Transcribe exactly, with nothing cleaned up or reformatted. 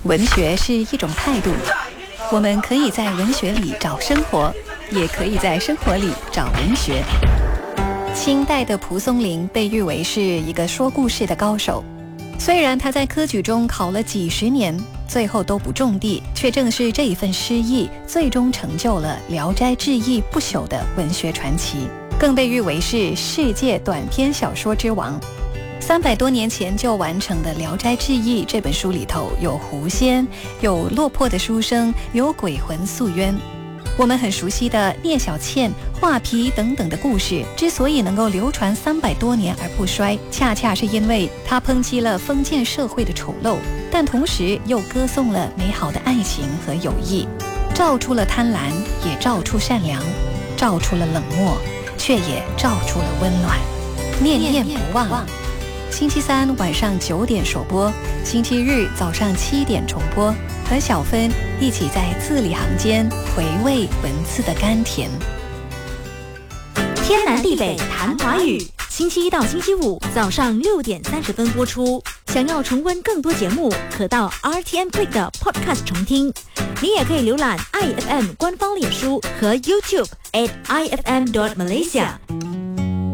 文学是一种态度，我们可以在文学里找生活，也可以在生活里找文学。清代的蒲松龄被誉为是一个说故事的高手，虽然他在科举中考了几十年，最后都不中第，却正是这一份诗意，最终成就了《聊斋志异》不朽的文学传奇，更被誉为是世界短篇小说之王。三百多年前就完成的《聊斋志异》这本书里头，有狐仙，有落魄的书生，有鬼魂诉冤。我们很熟悉的聂小倩、画皮等等的故事，之所以能够流传三百多年而不衰，恰恰是因为它抨击了封建社会的丑陋，但同时又歌颂了美好的爱情和友谊，照出了贪婪，也照出善良，照出了冷漠，却也照出了温暖。念念不忘。星期三晚上九点首播，星期日早上七点重播，和小芬一起在字里行间回味文字的甘甜。 天南地北谈华语，星期一到星期五早上六点三十分播出。想要重温更多节目，可到 R T M Play 的 Podcast 重听。你也可以浏览 I F M 官方脸书和 YouTube at I F M dot Malaysia。